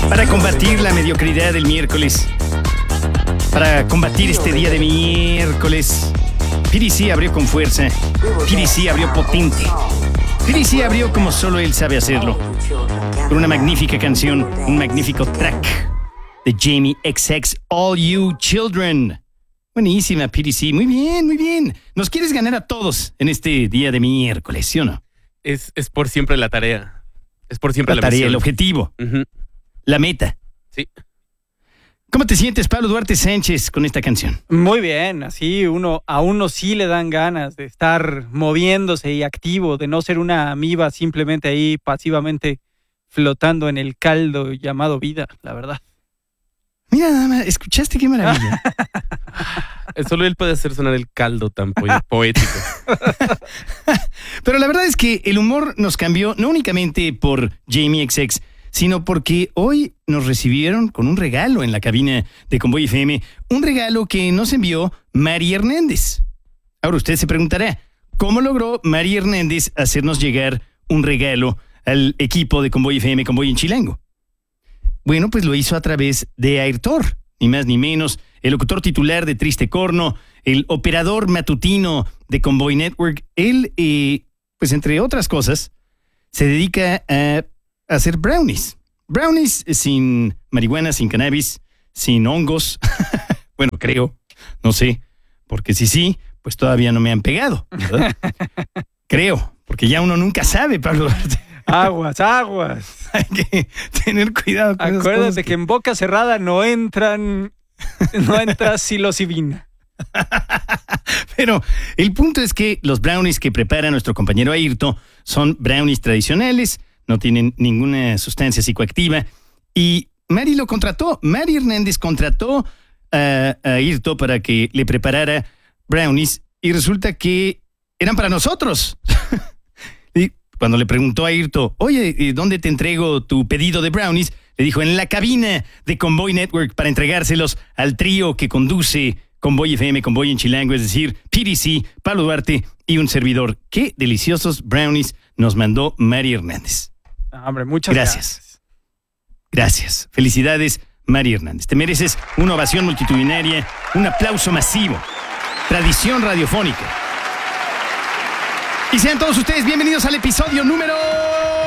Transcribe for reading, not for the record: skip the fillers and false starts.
Para combatir la mediocridad del miércoles, para combatir este día de miércoles, PDC abrió con fuerza, PDC abrió potente, PDC abrió como solo él sabe hacerlo, con una magnífica canción, un magnífico track de Jamie XX, All You Children. Buenísima, PDC, muy bien, muy bien. Nos quieres ganar a todos en este día de miércoles, ¿sí o no? Es por siempre la tarea. Es por siempre La la tarea, misión. el objetivo, la meta. Sí. ¿Cómo te sientes, Pablo Duarte Sánchez, con esta canción? Muy bien, así a uno sí le dan ganas de estar moviéndose y activo, de no ser una amiba simplemente ahí pasivamente flotando en el caldo llamado vida, la verdad. Mira, nada más, ¿escuchaste qué maravilla? Solo él puede hacer sonar el caldo tan poético. Pero la verdad es que el humor nos cambió no únicamente por Jamie XX, sino porque hoy nos recibieron con un regalo en la cabina de Convoy FM, un regalo que nos envió Mari Hernández. Ahora usted se preguntará, ¿cómo logró Mari Hernández hacernos llegar un regalo al equipo de Convoy FM, Convoy en Chilango? Bueno, pues lo hizo a través de Airtor, ni más ni menos, el locutor titular de Triste Corno, el operador matutino de Convoy Network. Él, pues entre otras cosas, se dedica a hacer brownies. Brownies sin marihuana, sin cannabis, sin hongos. Bueno, creo, no sé, porque si sí, pues todavía no me han pegado, ¿verdad? Creo, porque ya uno nunca sabe, Pablo Duarte. Aguas. Hay que tener cuidado con esas Acuérdate cosas que en boca cerrada no entra psilocibina. Pero el punto es que los brownies que prepara nuestro compañero Airto son brownies tradicionales, no tienen ninguna sustancia psicoactiva, y Mari lo contrató. Mari Hernández contrató a Airto para que le preparara brownies, y resulta que eran para nosotros. Y cuando le preguntó a Airto, oye, ¿dónde te entrego tu pedido de brownies? Le dijo, en la cabina de Convoy Network, para entregárselos al trío que conduce Convoy FM, Convoy en Chilango, es decir, PDC, Pablo Duarte y un servidor. Qué deliciosos brownies nos mandó Mari Hernández. Hombre, muchas gracias. Gracias. Felicidades, Mari Hernández. Te mereces una ovación multitudinaria, un aplauso masivo. Tradición radiofónica. Y sean todos ustedes bienvenidos al episodio número